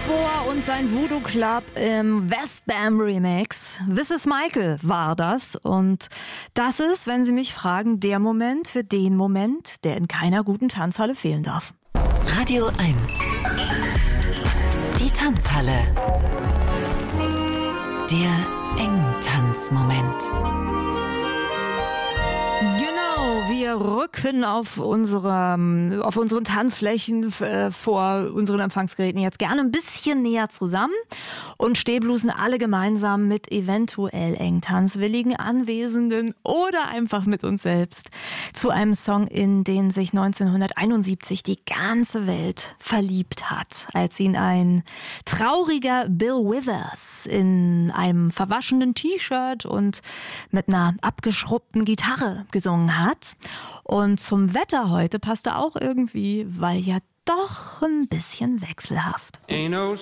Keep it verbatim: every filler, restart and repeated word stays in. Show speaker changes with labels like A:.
A: Boa und sein Voodoo Club im Westbam Remix. This is Michael war das. Und das ist, wenn Sie mich fragen, der Moment für den Moment, der in keiner guten Tanzhalle fehlen darf.
B: Radio eins. Die Tanzhalle. Der Engtanzmoment.
A: Genau, wir rücken auf, unserem, auf unseren Tanzflächen äh, vor unseren Empfangsgeräten jetzt gerne ein bisschen näher zusammen und stehblusen alle gemeinsam mit eventuell engtanzwilligen Anwesenden oder einfach mit uns selbst zu einem Song, in den sich neunzehnhunderteinundsiebzig die ganze Welt verliebt hat, als ihn ein trauriger Bill Withers in einem verwaschenen T-Shirt und mit einer abgeschrubbten Gitarre gesungen hat. Und zum Wetter heute passte auch irgendwie, weil ja doch ein bisschen wechselhaft.
C: Ain't no